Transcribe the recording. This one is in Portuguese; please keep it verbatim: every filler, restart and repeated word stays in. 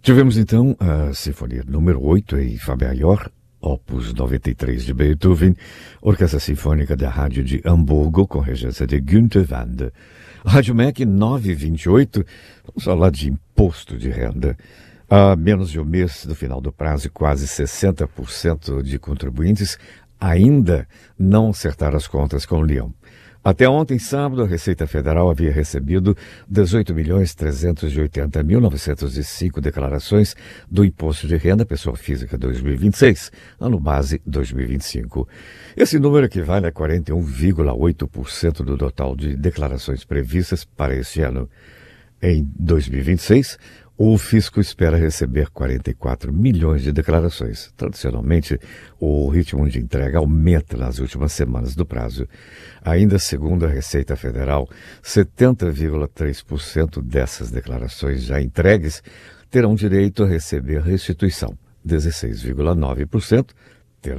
Tivemos então a Sinfonia número oito em Fá maior, Opus noventa e três de Beethoven, Orquestra Sinfônica da Rádio de Hamburgo, com regência de Günther Wanda. Rádio M E C novecentos e vinte e oito, vamos falar de imposto de renda. Há menos de um mês do final do prazo, quase sessenta por cento de contribuintes ainda não acertaram as contas com o Leão. Até ontem, sábado, a Receita Federal havia recebido dezoito milhões trezentos e oitenta mil novecentos e cinco declarações do Imposto de Renda Pessoa Física dois mil e vinte e seis, ano base dois mil e vinte e cinco. Esse número equivale a quarenta e um vírgula oito por cento do total de declarações previstas para este ano. Em dois mil e vinte e seis, o fisco espera receber quarenta e quatro milhões de declarações. Tradicionalmente, o ritmo de entrega aumenta nas últimas semanas do prazo. Ainda segundo a Receita Federal, setenta vírgula três por cento dessas declarações já entregues terão direito a receber restituição. dezesseis vírgula nove por cento